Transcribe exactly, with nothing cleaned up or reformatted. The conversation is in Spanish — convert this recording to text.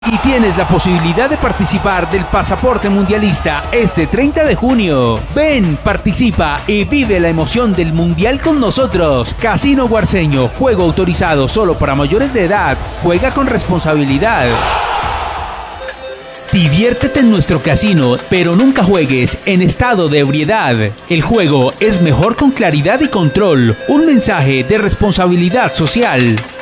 Y tienes la posibilidad de participar del Pasaporte Mundialista este treinta de junio. Ven, participa y vive la emoción del Mundial con nosotros. Casino Guarceño, juego autorizado solo para mayores de edad. Juega con responsabilidad. Diviértete en nuestro casino, pero nunca juegues en estado de ebriedad. El juego es mejor con claridad y control. Un mensaje de responsabilidad social.